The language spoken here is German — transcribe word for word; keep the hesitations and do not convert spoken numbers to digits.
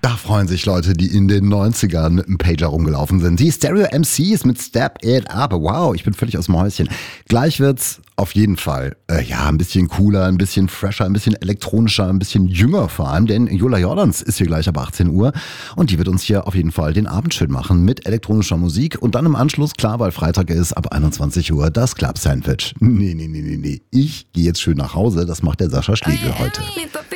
Da freuen sich Leute, die in den neunzigern mit einem Pager rumgelaufen sind. Die Stereo M Cs mit Step It Up. Wow, ich bin völlig aus dem Häuschen. Gleich wird's auf jeden Fall äh, ja ein bisschen cooler, ein bisschen fresher, ein bisschen elektronischer, ein bisschen jünger vor allem. Denn Jola Jordans ist hier gleich ab achtzehn Uhr und die wird uns hier auf jeden Fall den Abend schön machen mit elektronischer Musik. Und dann im Anschluss, klar, weil Freitag ist, ab einundzwanzig Uhr das Club Sandwich. Nee, nee, nee, nee, nee. Ich gehe jetzt schön nach Hause. Das macht der Sascha Schlegel heute.